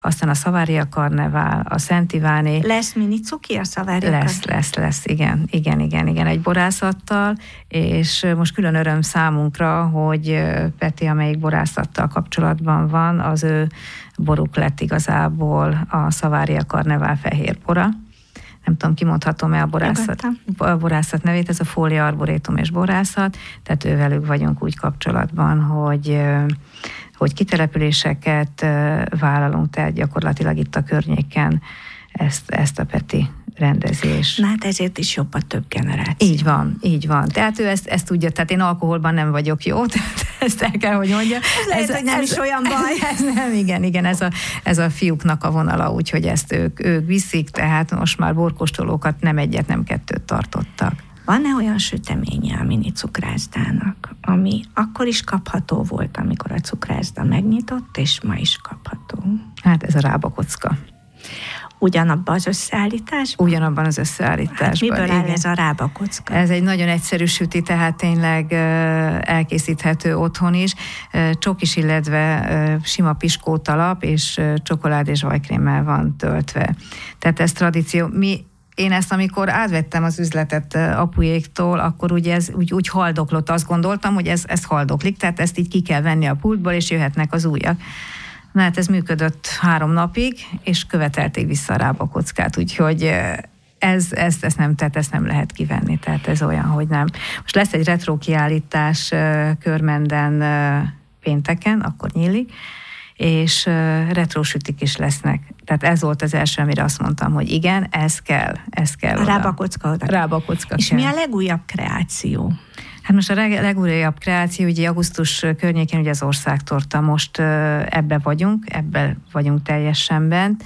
aztán a Savaria Karnevál, a Szent Iváné. Lesz mini cuki a Savaria Karnevál? Lesz, igen, egy borászattal, és most külön öröm számunkra, hogy Peti, amelyik borászattal kapcsolatban van, az ő boruk lett igazából a Savaria Karnevál fehér bora. Nem tudom, kimondhatom-e a borászat nevét, ez a Folia Arboretum és borászat, tehát ővelük vagyunk úgy kapcsolatban, hogy kitelepüléseket vállalunk, tehát gyakorlatilag itt a környéken ezt a Peti rendezés. Na hát ezért is jobb a több generáció. Így van. Tehát ő ezt tudja, tehát én alkoholban nem vagyok jó, tehát ezt el kell, hogy mondja. Ez nem is olyan baj. Igen, ez a fiúknak a vonala, úgyhogy ezt ők viszik, tehát most már borkóstolókat nem egyet, nem kettőt tartottak. Van-e olyan süteménye a mini cukrászdának, ami akkor is kapható volt, amikor a cukrászda megnyitott, és ma is kapható? Hát ez a rábakocka. Ugyanabban az összeállításban? Ugyanabban az összeállításban. Hát miből áll ez a rábakocka? Ez egy nagyon egyszerű süti, tehát tényleg elkészíthető otthon is. Csokis, illetve sima piskótalap és csokolád és vajkrémmel van töltve. Tehát ez tradíció. Én ezt, amikor átvettem az üzletet apujéktól, akkor ugye ez úgy haldoklott. Azt gondoltam, hogy ez haldoklik, tehát ezt így ki kell venni a pultból, és jöhetnek az újak. Na hát ez működött 3 napig, és követelték vissza a rábakockát, úgyhogy ezt nem lehet kivenni, tehát ez olyan, hogy nem. Most lesz egy retro kiállítás Körmenden pénteken, akkor nyílik, és retro sütik is lesznek. Tehát ez volt az első, amire azt mondtam, hogy igen, ez kell. A rábakocka oda. Rábakocka és kell. Mi a legújabb kreáció? Hát most a legújabb kreáció, ugye augusztus környékén ugye az országtorta, most ebbe vagyunk teljesen bent.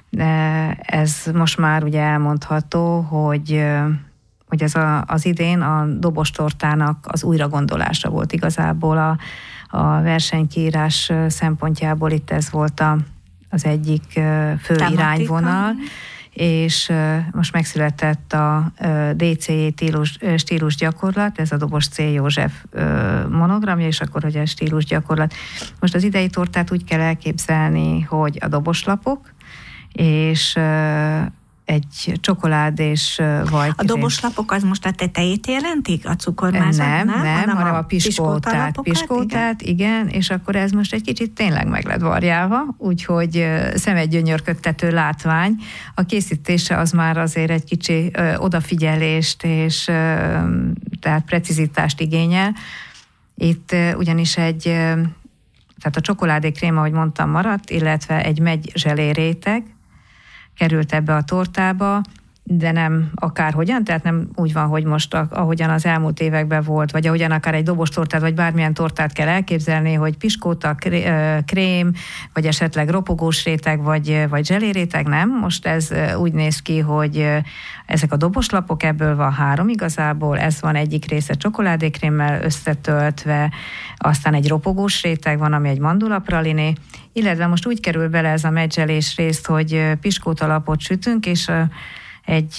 Ez most már ugye elmondható, hogy ez az idén a dobostortának az újragondolása volt igazából a versenykiírás szempontjából, itt ez volt az egyik fő irányvonal, és most megszületett a DCJ stílus gyakorlat, ez a Dobos C. József monogramja, és akkor, hogy a stílus gyakorlat. Most az idei tortát úgy kell elképzelni, hogy a doboslapok, és egy csokolád és vajkrém. A doboslapok az most a tetejét jelentik? A cukormázat? Nem, hanem a piskótát, igen, és akkor ez most egy kicsit tényleg meg lett varjálva, úgyhogy szemedgyönyörködtető látvány. A készítése az már azért egy kicsi odafigyelést és tehát precizitást igényel. Itt ugyanis tehát a csokoládékrém, ahogy mondtam, maradt, illetve egy meggyzselé réteg került ebbe a tortába, de nem akárhogyan, tehát nem úgy van, hogy most ahogyan az elmúlt években volt, vagy ahogyan akár egy dobostortát, vagy bármilyen tortát kell elképzelni, hogy piskóta, krém, vagy esetleg ropogós réteg, vagy zseléréteg, nem. Most ez úgy néz ki, hogy ezek a doboslapok, ebből van 3 igazából, ez van egyik része csokoládékrémmel összetöltve, aztán egy ropogós réteg van, ami egy mandulapraliné, illetve most úgy kerül bele ez a medzselés részt, hogy piskótalapot sütünk, és egy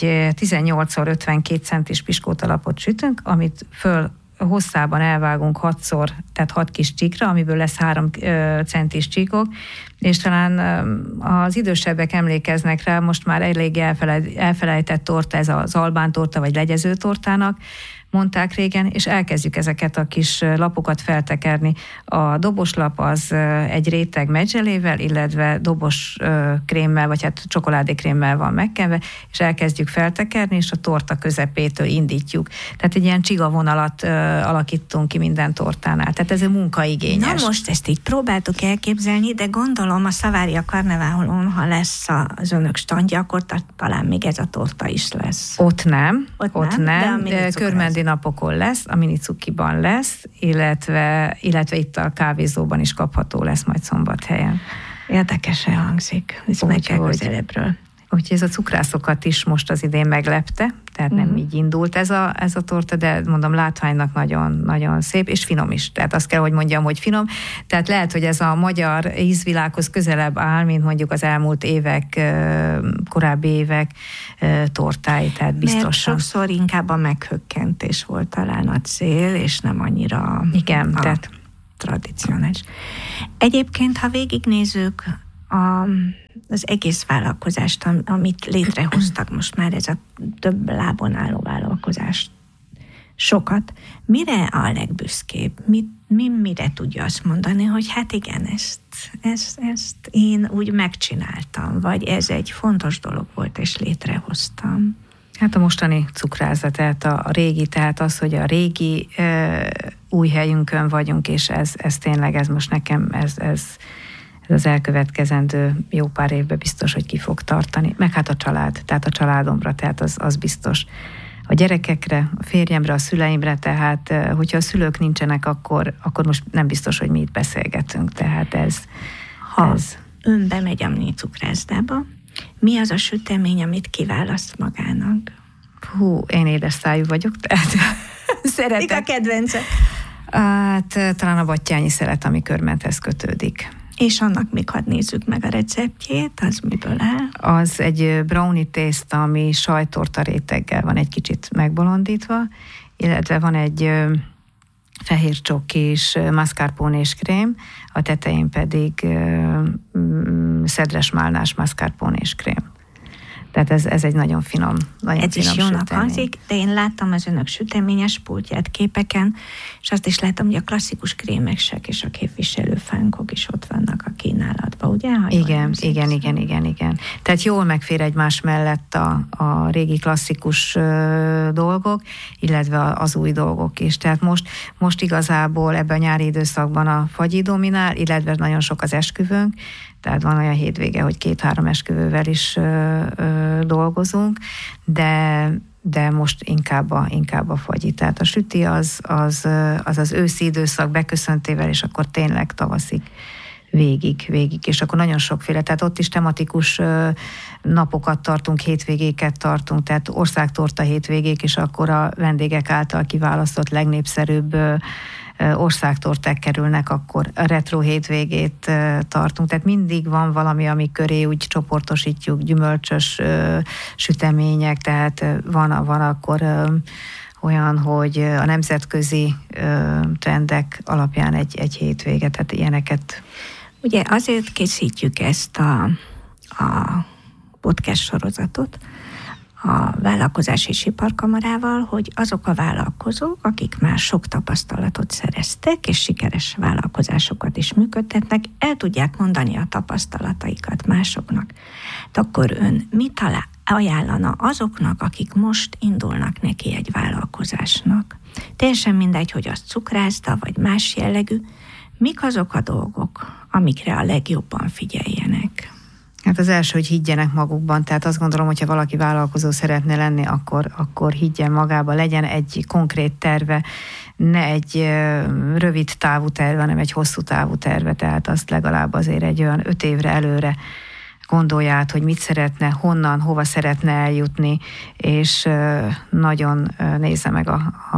18x52 centis piskótalapot sütünk, amit föl hosszában elvágunk 6-szor, tehát 6 kis csíkra, amiből lesz 3 centis csíkok, és talán az idősebbek emlékeznek rá, most már elég elfelejtett torta, ez az albán torta, vagy legyező tortának mondták régen, és elkezdjük ezeket a kis lapokat feltekerni. A doboslap az egy réteg medzselével, illetve dobos krémmel, vagy hát csokoládékrémmel van megkenve, és elkezdjük feltekerni, és a torta közepétől indítjuk. Tehát egy ilyen csigavonalat alakítunk ki minden tortánál. Tehát ez egy munkaigényes. Na most ezt így próbáltuk elképzelni, de gondolom a Savaria Karneválon, ha lesz az önök standja, akkor talán még ez a torta is lesz. Ott nem. De Körmendi napokon lesz, a minicukiban lesz, illetve itt a kávézóban is kapható lesz majd Szombathelyen. Érdekesen hangzik, ez meg kell közelebbről. Úgyhogy ez a cukrászokat is most az idén meglepte, tehát nem így indult ez a torta, de mondom, látványnak nagyon szép, és finom is. Tehát azt kell, hogy mondjam, hogy finom. Tehát lehet, hogy ez a magyar ízvilághoz közelebb áll, mint mondjuk az elmúlt évek, korábbi évek tortái, tehát biztosan. Mert sokszor inkább a meghökkentés volt talán a cél, és nem annyira tehát tradicionális. Egyébként, ha végignézzük az egész vállalkozást, amit létrehoztak most már, ez a több lábon álló vállalkozás sokat, mire a legbüszkébb? Mire tudja azt mondani, hogy hát igen, ezt én úgy megcsináltam, vagy ez egy fontos dolog volt, és létrehoztam? Hát a mostani cukrászat, tehát a régi, tehát az, hogy a régi új helyünkön vagyunk, és ez tényleg, ez most nekem, ez az elkövetkezendő jó pár évben biztos, hogy ki fog tartani. Meg hát a család, tehát a családomra, tehát az biztos. A gyerekekre, a férjemre, a szüleimre, tehát hogyha a szülők nincsenek, akkor most nem biztos, hogy mi itt beszélgetünk. Tehát Ha ön bemegy a mi cukrászdába, mi az a sütemény, amit kiválaszt magának? Én édes szájú vagyok, tehát szeretek. Mik a kedvencek? Hát talán a battyányi szelet, ami körmenthez kötődik. És annak még hadd nézzük meg a receptjét, az miből áll? Az egy brownie tészta, ami sajttorta réteggel van egy kicsit megbolondítva, illetve van egy fehér csokkis mascarpone-s krém, a tetején pedig szedres málnás mascarpone-s krém. Tehát ez egy nagyon finom, ez is jónak hangzik, de én láttam az önök süteményes pultját képeken, és azt is láttam, hogy a klasszikus krémesek és a képviselőfánkok is ott vannak a kínálatban, ugye? Igen. Tehát jól megfér egymás mellett a régi klasszikus dolgok, illetve az új dolgok is. Tehát most igazából ebben a nyári időszakban a fagyi dominál, illetve nagyon sok az esküvőnk, tehát van olyan hétvége, hogy 2-3 esküvővel is dolgozunk, de most inkább a fagyi. Tehát a süti az őszi időszak beköszöntével, és akkor tényleg tavaszig végig, és akkor nagyon sokféle, tehát ott is tematikus napokat tartunk, hétvégéket tartunk, tehát országtorta hétvégék, és akkor a vendégek által kiválasztott legnépszerűbb országtorták kerülnek, akkor a retro hétvégét tartunk. Tehát mindig van valami, ami köré úgy csoportosítjuk, gyümölcsös sütemények, tehát van akkor olyan, hogy a nemzetközi trendek alapján egy hétvége, tehát ilyeneket. Ugye azért készítjük ezt a podcast sorozatot a Vállalkozási és Iparkamarával, hogy azok a vállalkozók, akik már sok tapasztalatot szereztek, és sikeres vállalkozásokat is működtetnek, el tudják mondani a tapasztalataikat másoknak. De akkor ön mit ajánlana azoknak, akik most indulnak neki egy vállalkozásnak? Teljesen mindegy, hogy az cukrászda, vagy más jellegű. Mik azok a dolgok, amikre a legjobban figyeljenek? Hát az első, hogy higgyenek magukban, tehát azt gondolom, hogyha valaki vállalkozó szeretne lenni, akkor higgyen magába, legyen egy konkrét terve, ne egy rövid távú terve, hanem egy hosszú távú terve, tehát azt legalább azért egy olyan 5 évre előre gondolja át, hogy mit szeretne, honnan, hova szeretne eljutni, és nagyon nézze meg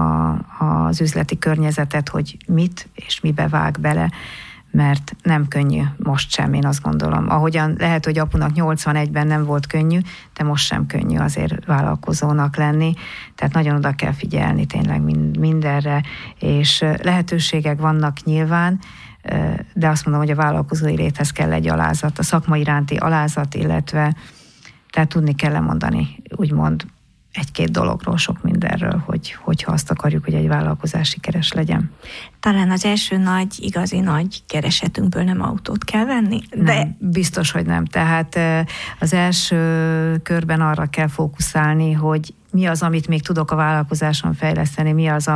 az üzleti környezetet, hogy mit és mibe vág bele, mert nem könnyű most sem, én azt gondolom. Ahogyan lehet, hogy apunak 81-ben nem volt könnyű, de most sem könnyű azért vállalkozónak lenni, tehát nagyon oda kell figyelni tényleg mindenre, és lehetőségek vannak nyilván, de azt mondom, hogy a vállalkozói léthez kell egy alázat, a szakma iránti alázat, illetve tehát tudni kell lemondani, úgymond 1-2 dologról, sok mindenről, hogyha azt akarjuk, hogy egy vállalkozás sikeres legyen. Talán az első igazi nagy keresetünkből nem autót kell venni? De nem, biztos, hogy nem. Tehát az első körben arra kell fókuszálni, hogy mi az, amit még tudok a vállalkozáson fejleszteni, mi az,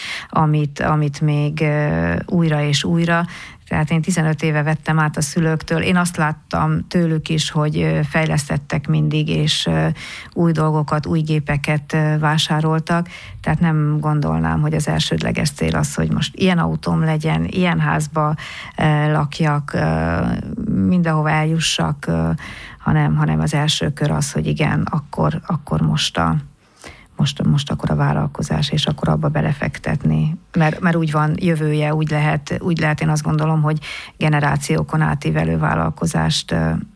amit még újra és újra. Tehát én 15 éve vettem át a szülőktől. Én azt láttam tőlük is, hogy fejlesztettek mindig, és új dolgokat, új gépeket vásároltak. Tehát nem gondolnám, hogy az elsődleges cél az, hogy most ilyen autóm legyen, ilyen házba lakjak, mindenhova eljussak, hanem az első kör az, hogy igen, akkor most akkor a vállalkozás, és akkor abba belefektetni. Mert úgy van jövője, úgy lehet én azt gondolom, hogy generációkon átívelő vállalkozást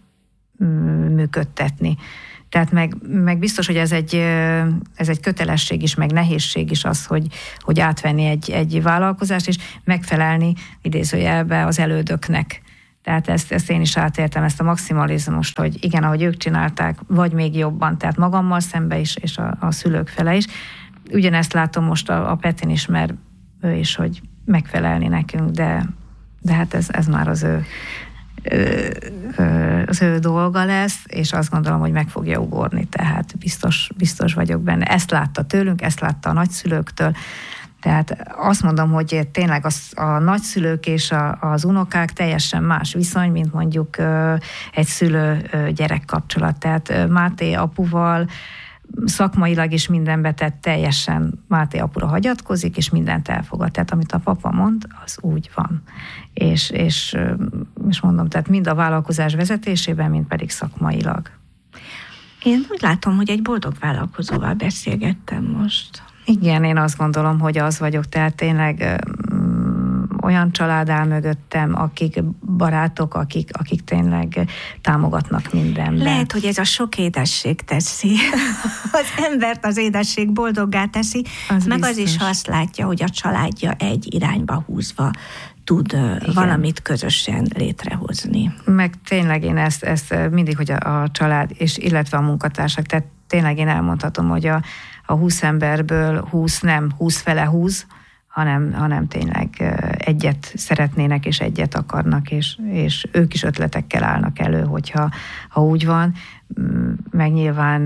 működtetni. Tehát meg biztos, hogy ez egy kötelesség is, meg nehézség is az, hogy átvenni egy vállalkozást, és megfelelni idézőjelbe az elődöknek. Tehát ezt én is átéltem, ezt a maximalizmust, hogy igen, ahogy ők csinálták, vagy még jobban, tehát magammal szembe is, és a szülők fele is. Ugyanezt látom most a Petin is, mert ő is, hogy megfelelni nekünk, de hát ez már az ő dolga lesz, és azt gondolom, hogy meg fogja ugorni, tehát biztos vagyok benne. Ezt látta tőlünk, ezt látta a nagyszülőktől, tehát azt mondom, hogy tényleg a nagyszülők és az unokák teljesen más viszony, mint mondjuk egy szülő-gyerek kapcsolat. Tehát Máté apuval szakmailag is mindenbe, tehát teljesen Máté apura hagyatkozik, és mindent elfogad. Tehát amit a papa mond, az úgy van. És mondom, tehát mind a vállalkozás vezetésében, mind pedig szakmailag. Én úgy látom, hogy egy boldog vállalkozóval beszélgettem most. Igen, én azt gondolom, hogy az vagyok, tehát tényleg olyan család áll mögöttem, akik barátok, akik tényleg támogatnak mindenben. Lehet, hogy ez a sok édesség teszi. Az embert az édesség boldoggá teszi, az meg biztos. Az is, ha azt látja, hogy a családja egy irányba húzva tud valamit közösen létrehozni. Meg tényleg én ezt mindig, hogy a család, és illetve a munkatársak, tehát tényleg én elmondhatom, hogy a 20 emberből 20 nem 20 fele 20, hanem tényleg egyet szeretnének, és egyet akarnak, és ők is ötletekkel állnak elő, hogyha úgy van. Meg nyilván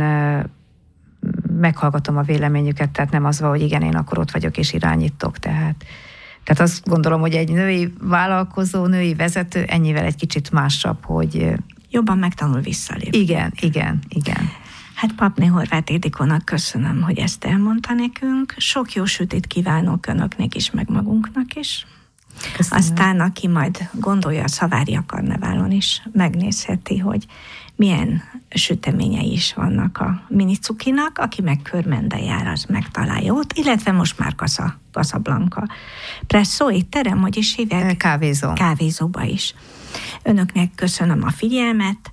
meghallgatom a véleményüket, tehát nem az van, hogy igen, én akkor ott vagyok, és irányítok, tehát azt gondolom, hogy egy női vállalkozó, női vezető ennyivel egy kicsit másabb, hogy jobban megtanul visszalépni. Igen. Hát Papné Horváth Ildikónak köszönöm, hogy ezt elmondta nekünk. Sok jó sütét kívánok önöknek is, meg magunknak is. Köszönöm. Aztán, aki majd gondolja, a Szavária Karneválon is megnézheti, hogy milyen süteményei is vannak a Minicukinak, aki meg Körmende jár, az megtalálja ott, illetve most már Casablanca Presszó étterem, hogy is hívják? Kávézóba is. Önöknek köszönöm a figyelmet.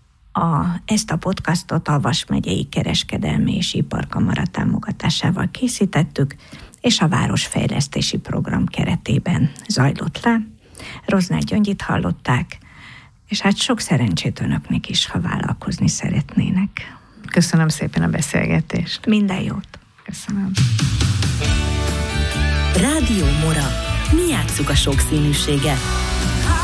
Ezt a podcastot a Vas megyei Kereskedelmi és Iparkamara támogatásával készítettük, és a Városfejlesztési Program keretében zajlott le. Roznák Gyöngyit hallották, és hát sok szerencsét önöknek is, ha vállalkozni szeretnének. Köszönöm szépen a beszélgetést. Minden jót. Köszönöm. Rádió Mora. Mi játsszuk a sokszínűséget.